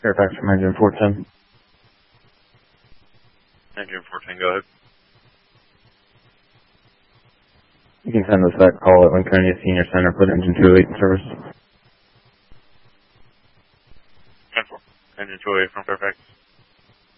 Fairfax from engine 410. Engine 410, go ahead. You can send us that call at Lincoln Senior Center, put engine 208 in service. Engine 208 from Fairfax.